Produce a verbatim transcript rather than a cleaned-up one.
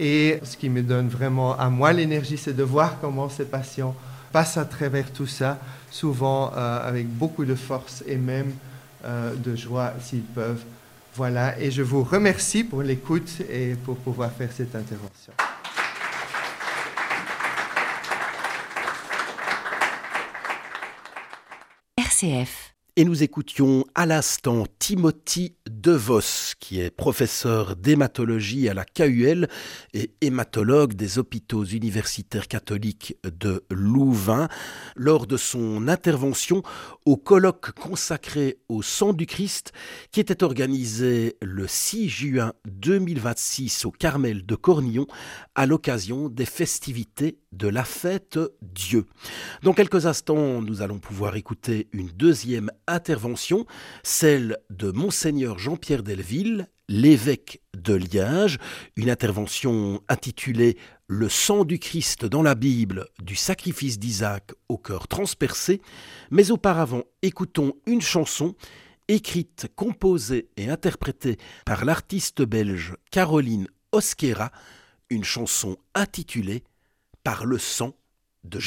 Et ce qui me donne vraiment à moi l'énergie, c'est de voir comment ces patients passent à travers tout ça, souvent euh, avec beaucoup de force et même euh, de joie s'ils peuvent. Voilà, et je vous remercie pour l'écoute et pour pouvoir faire cette intervention. R C F. Et nous écoutions à l'instant Timothy DeVos, qui est professeur d'hématologie à la K U L et hématologue des hôpitaux universitaires catholiques de Louvain, lors de son intervention au colloque consacré au sang du Christ, qui était organisé le six juin deux mille vingt-six au Carmel de Cornillon, à l'occasion des festivités de la fête Dieu. Dans quelques instants, nous allons pouvoir écouter une deuxième intervention, celle de Monseigneur Jean-Pierre Delville, l'évêque de Liège, une intervention intitulée « Le sang du Christ dans la Bible, du sacrifice d'Isaac au cœur transpercé », mais auparavant, écoutons une chanson écrite, composée et interprétée par l'artiste belge Caroline Osquera, une chanson intitulée « Par le sang de Jésus ».